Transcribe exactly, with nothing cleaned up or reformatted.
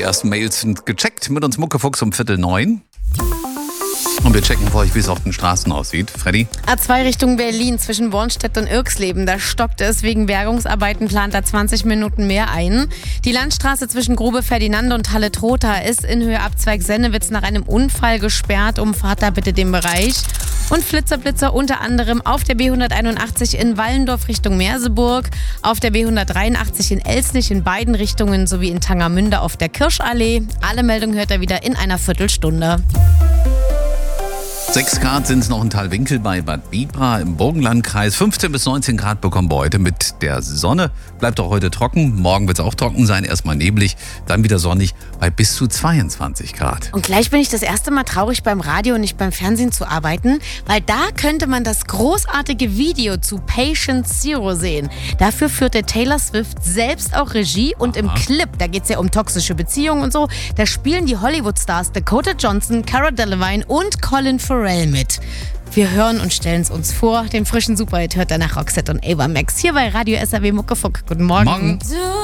ersten Mails sind gecheckt mit uns Muckefuchs um Viertel neun. Und wir checken für euch, wie es auf den Straßen aussieht. Freddy? A zwei Richtung Berlin zwischen Bornstedt und Irksleben. Da stockt es. Wegen Bergungsarbeiten plant er zwanzig Minuten mehr ein. Die Landstraße zwischen Grube Ferdinand und Halle Trotha ist in Höhe Abzweig Sennewitz nach einem Unfall gesperrt. Umfahrt da bitte den Bereich. Und Flitzer-Blitzer unter anderem auf der B hunderteinundachtzig in Wallendorf Richtung Merseburg, auf der B hundertdreiundachtzig in Elsnich in beiden Richtungen sowie in Tangermünde auf der Kirschallee. Alle Meldungen hört er wieder in einer Viertelstunde. sechs Grad sind es noch in Thalwinkel bei Bad Bibra im Burgenlandkreis. fünfzehn bis neunzehn Grad bekommen wir heute mit der Sonne. Bleibt auch heute trocken. Morgen wird es auch trocken sein. Erstmal neblig, dann wieder sonnig bei bis zu zweiundzwanzig Grad. Und gleich bin ich das erste Mal traurig, beim Radio und nicht beim Fernsehen zu arbeiten, weil da könnte man das großartige Video zu Patient Zero sehen. Dafür führte Taylor Swift selbst auch Regie und Aha. im Clip, da geht es ja um toxische Beziehungen und so, da spielen die Hollywood-Stars Dakota Johnson, Cara Delevingne und Colin Farrell mit. Wir hören und stellen es uns vor. Den frischen Superhit hört danach Roxette und Ava Max hier bei Radio S R W Muckefuck. Guten Morgen. Morgen.